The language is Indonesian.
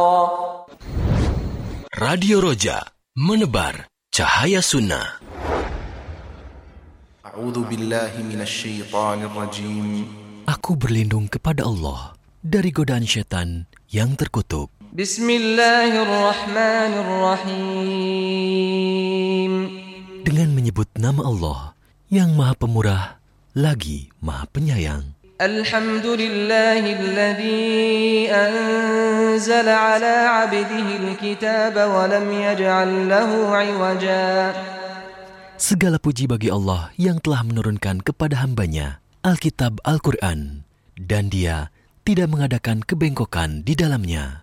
Radio Roja, menebar cahaya sunnah. A'udzu billahi minasyaitonir rajim. Aku berlindung kepada Allah dari godaan syaitan yang terkutuk. Bismillahirrahmanirrahim. Dengan menyebut nama Allah yang Maha Pemurah lagi Maha Penyayang. Alhamdulillahilladzi anzala ala 'abdihi al-kitaba wa lam yaj'al lahu 'iwaja. Segala puji bagi Allah yang telah menurunkan kepada hambanya Alkitab Al-Quran dan Dia tidak mengadakan kebengkokan di dalamnya.